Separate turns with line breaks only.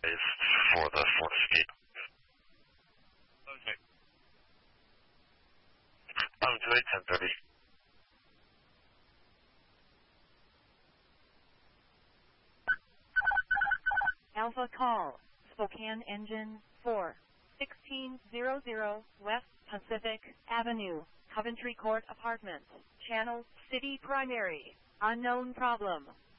is for the Ford Escape.
Okay.
Today, 10:30.
Alpha call, Spokane Engine 4, 1600 West Pacific Avenue, Coventry Court Apartments, Channel City Primary, unknown problem.